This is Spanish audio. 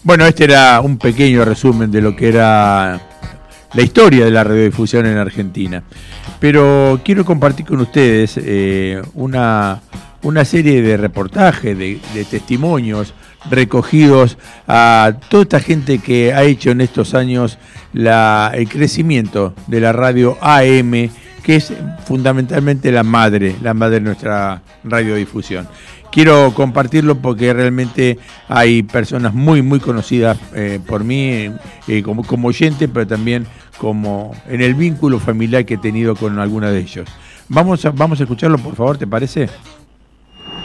Bueno, este era un pequeño resumen de lo que era la historia de la radiodifusión en Argentina. Pero quiero compartir con ustedes una serie de reportajes, de testimonios recogidos a toda esta gente que ha hecho en estos años el crecimiento de la radio AM, que es fundamentalmente la madre de nuestra radiodifusión. Quiero compartirlo porque realmente hay personas muy conocidas por mí como oyente, pero también como en el vínculo familiar que he tenido con alguna de ellos. Vamos a escucharlo, por favor, ¿te parece?